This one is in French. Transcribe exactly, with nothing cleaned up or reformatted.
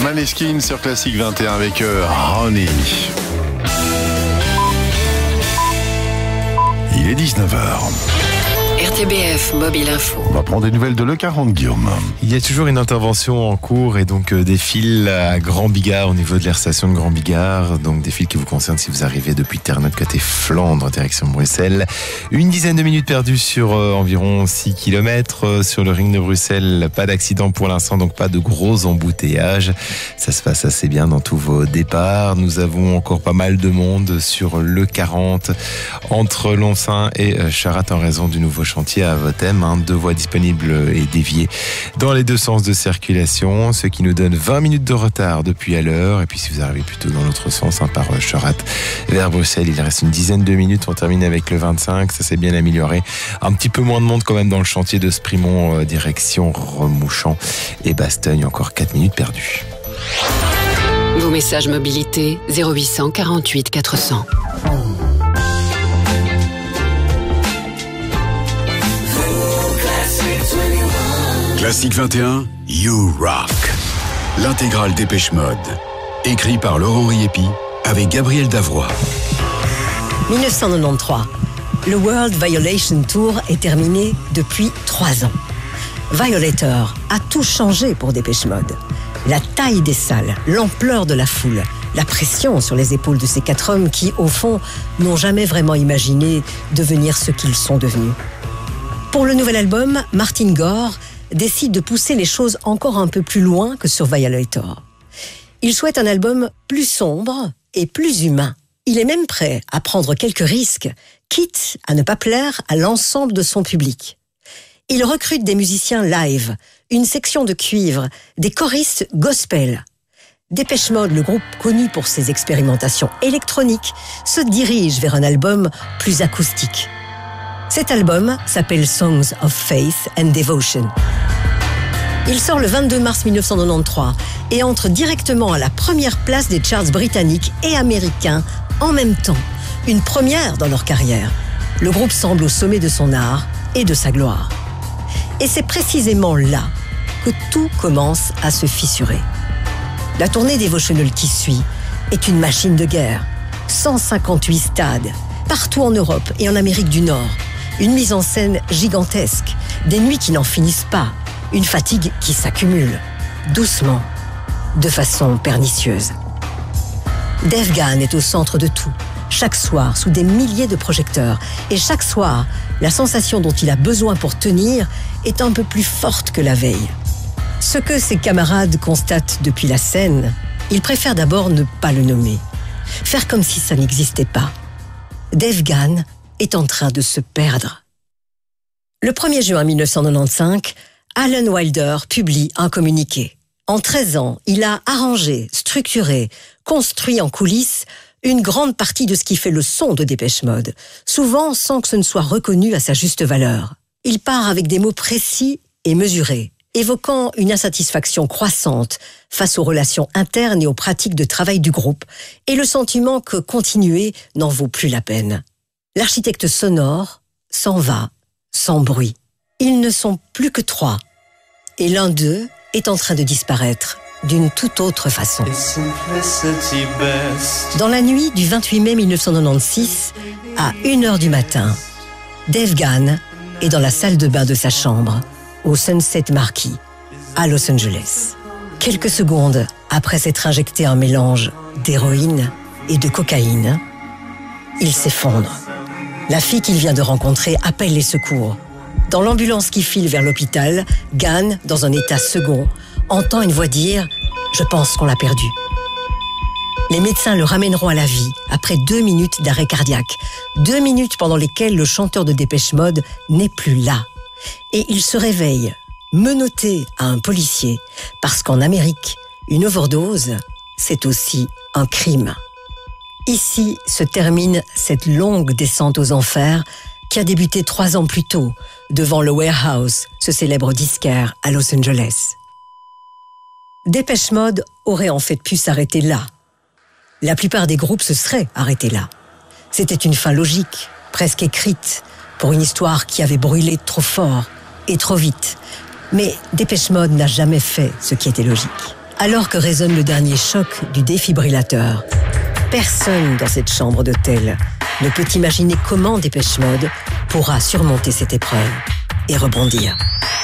Maneskin sur Classique vingt et un avec euh, Ronnie. Il est dix-neuf heures. R T B F Mobile Info. On va prendre des nouvelles de l'E quarante, Guillaume. Il y a toujours une intervention en cours et donc euh, des fils à Grand Bigard au niveau de l'aire station de Grand Bigard. Donc des fils qui vous concernent si vous arrivez depuis Terre-Neuve côté Flandre, direction Bruxelles. Une dizaine de minutes perdues sur euh, environ six kilomètres. Euh, sur le ring de Bruxelles, pas d'accident pour l'instant, donc pas de gros embouteillages. Ça se passe assez bien dans tous vos départs. Nous avons encore pas mal de monde sur l'E quarante entre Lonsin et euh, Charat en raison du nouveau chantier à Votem, hein, deux voies disponibles et déviées dans les deux sens de circulation, ce qui nous donne vingt minutes de retard depuis à l'heure. Et puis si vous arrivez plutôt dans l'autre sens, hein, par Charat vers Bruxelles, il reste une dizaine de minutes. On termine avec le vingt-cinq, ça s'est bien amélioré. Un petit peu moins de monde quand même dans le chantier de Sprimont, euh, direction Remouchant et Bastogne, encore quatre minutes perdues. Vos messages mobilité zéro huit cent quarante-huit quatre cents. Classique vingt et un, You Rock. L'intégrale Dépêche Mode. Écrit par Laurent Riepi avec Gabriel Davroy. dix-neuf cent quatre-vingt-treize. Le World Violation Tour est terminé depuis trois ans. Violator a tout changé pour Dépêche Mode. La taille des salles, l'ampleur de la foule, la pression sur les épaules de ces quatre hommes qui, au fond, n'ont jamais vraiment imaginé devenir ce qu'ils sont devenus. Pour le nouvel album, Martin Gore décide de pousser les choses encore un peu plus loin que sur Violator. Il souhaite un album plus sombre et plus humain. Il est même prêt à prendre quelques risques, quitte à ne pas plaire à l'ensemble de son public. Il recrute des musiciens live, une section de cuivre, des choristes gospel. Dépêche Mode, le groupe connu pour ses expérimentations électroniques, se dirige vers un album plus acoustique. Cet album s'appelle Songs of Faith and Devotion. Il sort le vingt-deux mars mille neuf cent quatre-vingt-treize et entre directement à la première place des charts britanniques et américains en même temps. Une première dans leur carrière. Le groupe semble au sommet de son art et de sa gloire. Et c'est précisément là que tout commence à se fissurer. La tournée Devotional qui suit est une machine de guerre. cent cinquante-huit stades, partout en Europe et en Amérique du Nord. Une mise en scène gigantesque, des nuits qui n'en finissent pas, une fatigue qui s'accumule, doucement, de façon pernicieuse. Dave Gahan est au centre de tout, chaque soir sous des milliers de projecteurs. Et chaque soir, la sensation dont il a besoin pour tenir est un peu plus forte que la veille. Ce que ses camarades constatent depuis la scène, il préfère d'abord ne pas le nommer, faire comme si ça n'existait pas. Dave Gahan est en train de se perdre. Le premier juin mille neuf cent quatre-vingt-quinze, Alan Wilder publie un communiqué. En treize ans, il a arrangé, structuré, construit en coulisses une grande partie de ce qui fait le son de Dépêche Mode, souvent sans que ce ne soit reconnu à sa juste valeur. Il part avec des mots précis et mesurés, évoquant une insatisfaction croissante face aux relations internes et aux pratiques de travail du groupe, et le sentiment que continuer n'en vaut plus la peine. L'architecte sonore s'en va, sans bruit. Ils ne sont plus que trois, et l'un d'eux est en train de disparaître d'une toute autre façon. Dans la nuit du vingt-huit mai mille neuf cent quatre-vingt-seize, à une heure du matin, Dave Gahan est dans la salle de bain de sa chambre, au Sunset Marquis, à Los Angeles. Quelques secondes après s'être injecté un mélange d'héroïne et de cocaïne, il s'effondre. La fille qu'il vient de rencontrer appelle les secours. Dans l'ambulance qui file vers l'hôpital, Gahan, dans un état second, entend une voix dire « Je pense qu'on l'a perdu ». Les médecins le ramèneront à la vie après deux minutes d'arrêt cardiaque. Deux minutes pendant lesquelles le chanteur de Dépêche Mode n'est plus là. Et il se réveille, menotté à un policier, parce qu'en Amérique, une overdose, c'est aussi un crime. Ici se termine cette longue descente aux enfers qui a débuté trois ans plus tôt, devant le Warehouse, ce célèbre disquaire à Los Angeles. Dépêche Mode aurait en fait pu s'arrêter là. La plupart des groupes se seraient arrêtés là. C'était une fin logique, presque écrite, pour une histoire qui avait brûlé trop fort et trop vite. Mais Dépêche Mode n'a jamais fait ce qui était logique. Alors que résonne le dernier choc du défibrillateur, personne dans cette chambre d'hôtel ne peut imaginer comment Dépêche Mode pourra surmonter cette épreuve et rebondir.